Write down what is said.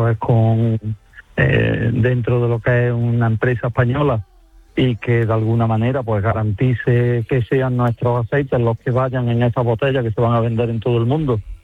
pues dentro de lo que es una empresa española, y que de alguna manera pues garantice que sean nuestros aceites los que vayan en esas botellas que se van a vender en todo el mundo,